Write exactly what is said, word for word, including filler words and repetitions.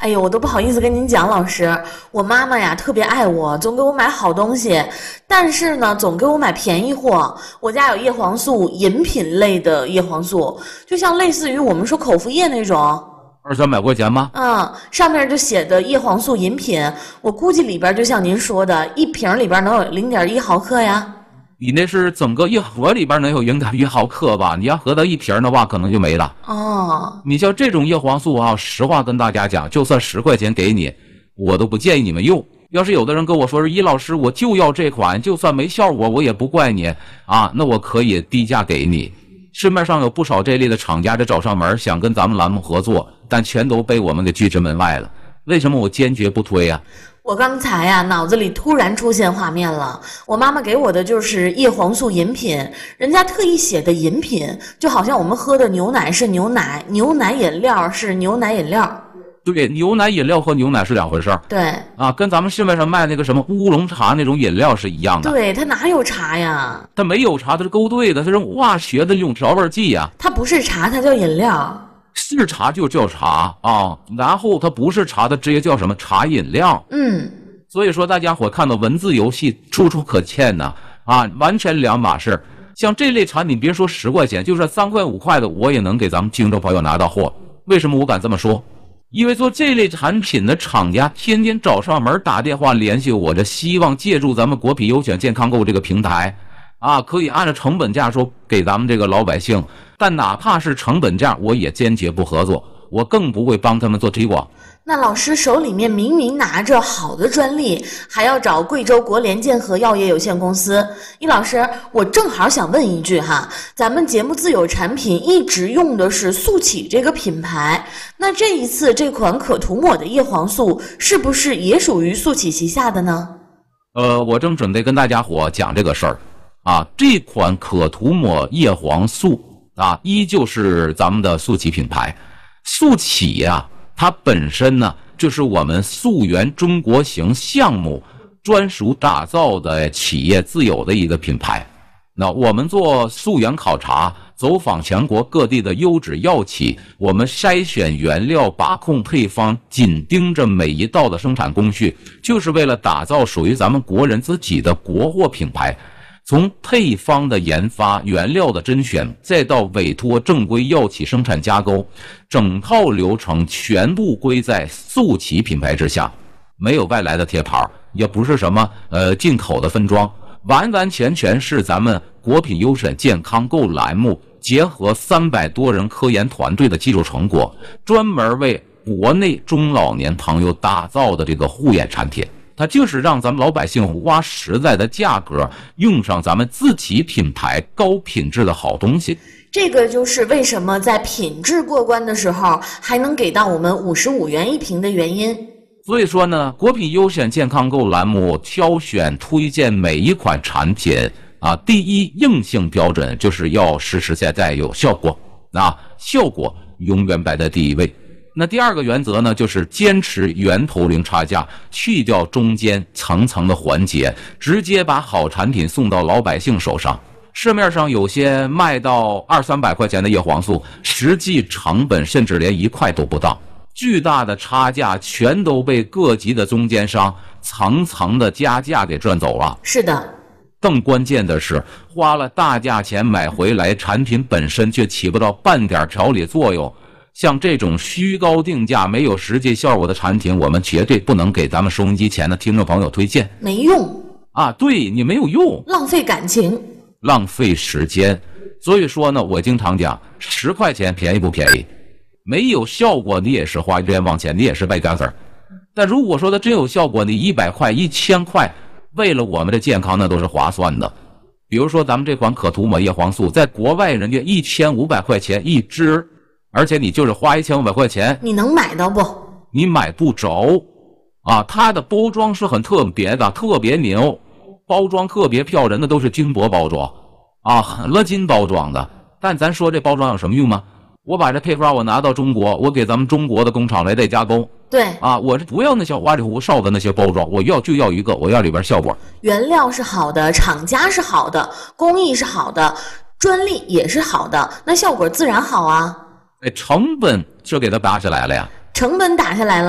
哎呦，我都不好意思跟您讲，老师，我妈妈呀特别爱我，总给我买好东西，但是呢，总给我买便宜货。我家有叶黄素，饮品类的叶黄素，就像类似于我们说口服液那种。 二三百块钱吗？ 嗯，上面就写的叶黄素饮品，我估计里边就像您说的，一瓶里边能有零点一毫克呀。 你那是整个一盒里边能有零点一毫克吧？你要喝到一瓶的话，可能就没了。 哦， 你像这种叶黄素啊，实话跟大家讲，就算十块钱给你，我都不建议你们用。要是有的人跟我说是，易老师，我就要这款，就算没效果，我也不怪你啊，那我可以低价给你。市面上有不少这类的厂家，这找上门想跟咱们栏目合作，但全都被我们给拒之门外了。为什么我坚决不推啊？ 我刚才呀、啊，脑子里突然出现画面了。我妈妈给我的就是叶黄素饮品，人家特意写的饮品，就好像我们喝的牛奶是牛奶，牛奶饮料是牛奶饮料。 对，牛奶饮料和牛奶是两回事儿。 对啊，跟咱们市面上卖那个什么乌龙茶那种饮料是一样的。 对，它哪有茶呀？ 它没有茶，它是勾兑的，它是化学的那种调味剂呀。 它不是茶，它叫饮料。 是茶就叫茶啊，然后它不是茶，它直接叫什么茶饮料。 嗯， 所以说大家伙看到文字游戏处处可见呢，啊，完全两码事。像这类产品，别说十块钱，就算三块五块的，我也能给咱们听众朋友拿到货。为什么我敢这么说？因为做这类产品的厂家天天找上门打电话联系我，这希望借助咱们国品优选健康购这个平台啊，可以按照成本价说给咱们这个老百姓，但哪怕是成本价，我也坚决不合作，我更不会帮他们做推广。 那老师手里面明明拿着好的专利，还要找贵州国联健和药业有限公司。易老师，我正好想问一句哈，咱们节目自有产品一直用的是速启这个品牌，那这一次这款可涂抹的叶黄素是不是也属于速启旗下的呢？ 呃，我正准备跟大家伙讲这个事儿啊，这款可涂抹叶黄素啊，依旧是咱们的速启品牌。速启呀、啊。它本身呢，就是我们溯源中国行项目专属打造的企业自有的一个品牌。那我们做溯源考察，走访全国各地的优质药企，我们筛选原料，把控配方，紧盯着每一道的生产工序，就是为了打造属于咱们国人自己的国货品牌。从配方的研发、原料的甄选，再到委托正规药企生产加工，整套流程全部归在速启品牌之下，没有外来的贴牌，也不是什么呃进口的分装，完完全全是咱们国品优选健康购栏目结合三百多人科研团队的技术成果，专门为国内中老年朋友打造的这个护眼产品。它就是让咱们老百姓花实在的价格用上咱们自己品牌高品质的好东西。 这个就是为什么在品质过关的时候还能给到我们五十五元一瓶的原因。 所以说呢，国品优选健康购栏目挑选推荐每一款产品啊，第一硬性标准就是要实实在在有效果啊，效果永远摆在第一位。那第二个原则呢，就是坚持源头零差价，去掉中间层层的环节，直接把好产品送到老百姓手上。市面上有些卖到二三百块钱的叶黄素，实际成本甚至连一块都不到，巨大的差价全都被各级的中间商层层的加价给赚走了。 是的。 更关键的是，花了大价钱买回来，产品本身却起不到半点调理作用。像这种虚高定价没有实际效果的产品，我们绝对不能给咱们收音机前的听众朋友推荐。 没用啊，对，你没有用， 浪费感情， 浪费时间。所以说呢，我经常讲，十块钱便宜不便宜？没有效果，你也是花冤枉钱，你也是败干子儿。但如果说它真有效果，你一百块、一千块，为了我们的健康，那都是划算的。比如说咱们这款可涂抹叶黄素，在国外人家一千五百块钱一支。而且你就是花一千五百块钱， 你能买到不？ 你买不着啊！它的包装是很特别的，特别牛，包装特别漂亮，那都是金箔包装啊，很了金包装的。但咱说这包装有什么用吗？我把这配方我拿到中国，我给咱们中国的工厂来再加工。 对啊，我是不要那些花里胡哨的那些包装，我要就要一个，我要里边效果。 原料是好的，厂家是好的，工艺是好的，专利也是好的，那效果自然好啊。 哎，成本就给它打下来了呀， 成本打下来了。